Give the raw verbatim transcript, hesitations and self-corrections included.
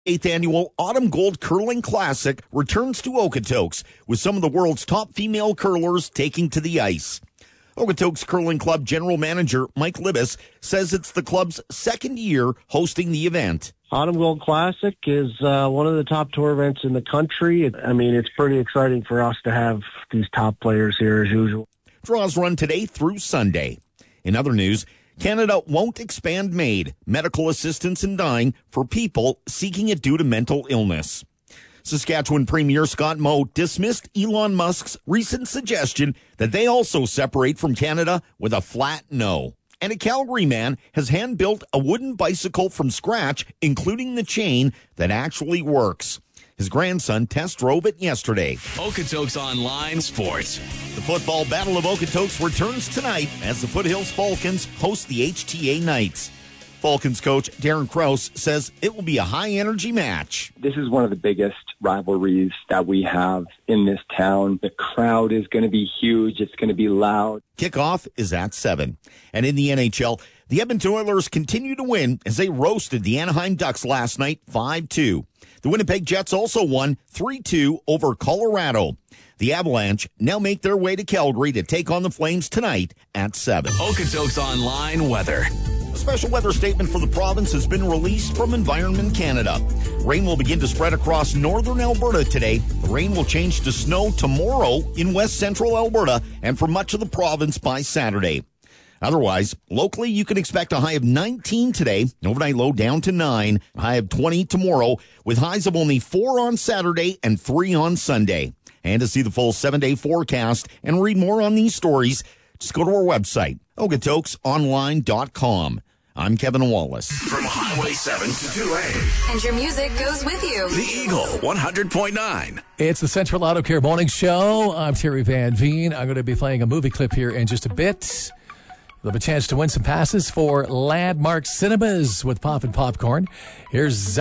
eighth Annual Autumn Gold Curling Classic returns to Okotoks, with some of the world's top female curlers taking to the ice. Okotoks Curling Club General Manager Mike Libis says it's the club's second year hosting the event. Autumn Gold Classic is uh, one of the top tour events in the country. It, I mean, it's pretty exciting for us to have these top players here as usual. Draws run today through Sunday. In other news, Canada won't expand MAID, medical assistance in dying, for people seeking it due to mental illness. Saskatchewan Premier Scott Moe dismissed Elon Musk's recent suggestion that they also separate from Canada with a flat no. And a Calgary man has hand-built a wooden bicycle from scratch, including the chain, that actually works. His grandson test drove it yesterday. Okotoks Online Sports. The football Battle of Okotoks returns tonight as the Foothills Falcons host the H T A Knights. Falcons coach Darren Krause says it will be a high-energy match. This is one of the biggest rivalries that we have in this town. The crowd is going to be huge. It's going to be loud. Kickoff is at seven. And in the N H L, the Edmonton Oilers continue to win as they roasted the Anaheim Ducks last night five two. The Winnipeg Jets also won three two over Colorado. The Avalanche now make their way to Calgary to take on the Flames tonight at seven. Okotoks Online Weather. A special weather statement for the province has been released from Environment Canada. Rain will begin to spread across northern Alberta today. The rain will change to snow tomorrow in west central Alberta and for much of the province by Saturday. Otherwise, locally, you can expect a high of nineteen today, overnight low down to nine, a high of twenty tomorrow, with highs of only four on Saturday and three on Sunday. And to see the full seven-day forecast and read more on these stories, just go to our website, okotoks online dot com. I'm Kevin Wallace. From Highway seven to two A. And your music goes with you. The Eagle, one hundred point nine. It's the Central Auto Care Morning Show. I'm Terry Van Veen. I'm going to be playing a movie clip here in just a bit. You'll have a chance to win some passes for Landmark Cinemas with Pop and Popcorn. Here's